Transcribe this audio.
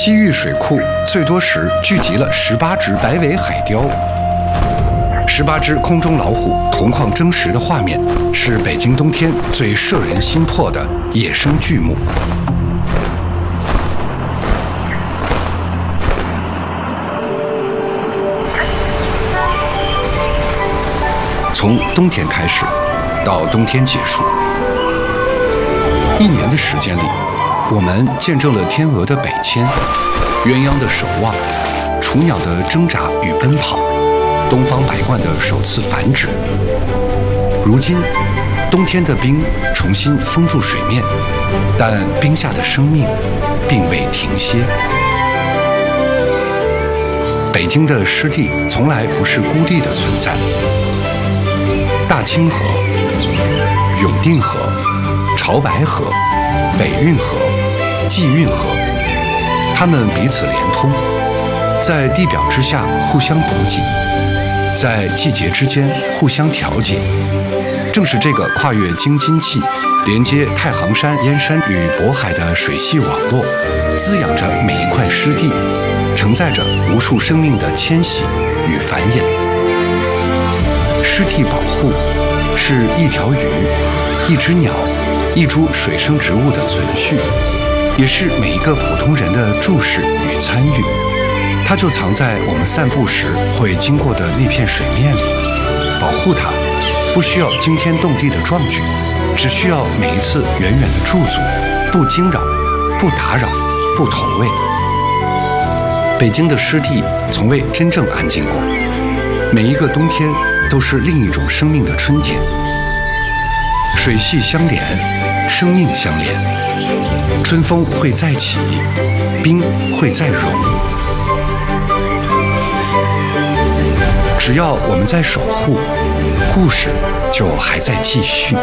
西域水库最多时聚集了18只白尾海雕。18只空中老虎同框争食的画面，是北京冬天最摄人心魄的野生剧目。从冬天开始，到冬天结束，1年的时间里，我们见证了天鹅的北迁、鸳鸯的守望、雏鸟的挣扎与奔跑、东方白鹳的首次繁殖。如今，冬天的冰重新封住水面，但冰下的生命并未停歇。北京的湿地从来不是孤立的存在。大清河、永定河、潮白河、北运河、济运河，它们彼此连通，在地表之下互相补给，在季节之间互相调节。正是这个跨越京津冀、连接太行山燕山与渤海的水系网络，滋养着每一块湿地，承载着无数生命的迁徙与繁衍。湿地保护是一条鱼、一只鸟、一株水生植物的存续，也是每一个普通人的注视与参与。它就藏在我们散步时会经过的那片水面里。保护它，不需要惊天动地的壮举，只需要每一次远远的驻足，不惊扰，不打扰，不投喂。北京的湿地从未真正安静过，每一个冬天都是另一种生命的春天。水系相连，生命相连，春风会再起，冰会再融。只要我们在守护，故事就还在继续。